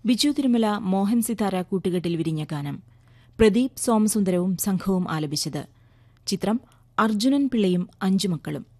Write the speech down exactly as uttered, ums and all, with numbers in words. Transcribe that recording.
ബിജു തിരുമല മോഹൻ സിതാര കൂട്ടുകെട്ടിൽ വിരിഞ്ഞ ഗാനം. പ്രദീപ് സോമസുന്ദരവും സംഘവും ആലപിച്ചത്. ചിത്രം അർജുനൻ പിള്ളയും അഞ്ചു മക്കളും.